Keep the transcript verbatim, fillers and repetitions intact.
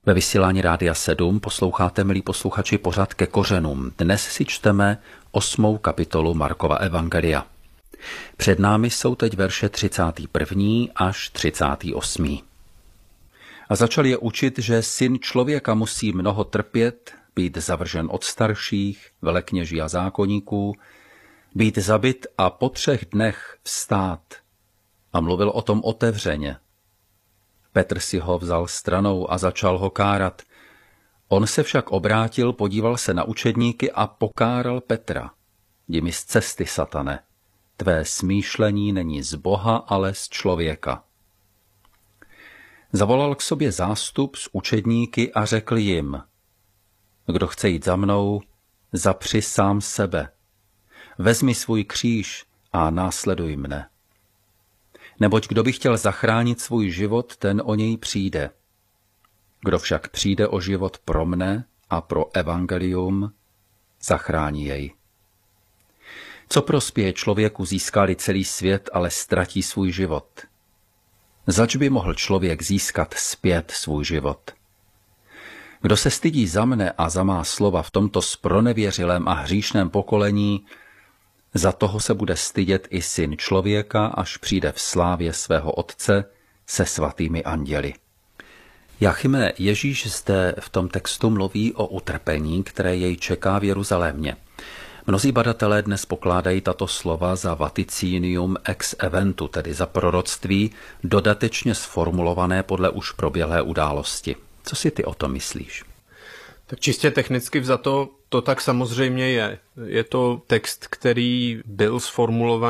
Ve vysílání Rádia sedm posloucháte, milí posluchači, pořad Ke kořenům. Dnes si čteme osmou kapitolu Markova evangelia. Před námi jsou teď verše třicátý první až třicátý osmý. A začal je učit, že syn člověka musí mnoho trpět, být zavržen od starších, velekněží a zákonníků, být zabit a po třech dnech vstát. A mluvil o tom otevřeně. Petr si ho vzal stranou a začal ho kárat. On se však obrátil, podíval se na učedníky a pokáral Petra. Jdi mi z cesty, satane, tvé smýšlení není z Boha, ale z člověka. Zavolal k sobě zástup s učedníky a řekl jim: Kdo chce jít za mnou, zapři sám sebe. Vezmi svůj kříž a následuj mne. Neboť kdo by chtěl zachránit svůj život, ten o něj přijde. Kdo však přijde o život pro mne a pro evangelium, zachrání jej. Co prospěje člověku, získá-li celý svět, ale ztratí svůj život? Zač by mohl člověk získat zpět svůj život? Kdo se stydí za mne a za má slova v tomto zpronevěřilém a hříšném pokolení, za toho se bude stydět i syn člověka, až přijde v slávě svého otce se svatými anděli. Jáchyme, Ježíš zde v tom textu mluví o utrpení, které jej čeká v Jeruzalémě. Mnozí badatelé dnes pokládají tato slova za vaticinium ex eventu, tedy za proroctví dodatečně sformulované podle už proběhlé události. Co si ty o tom myslíš? Tak čistě technicky vzato to tak samozřejmě je. Je to text, který byl sformulovaný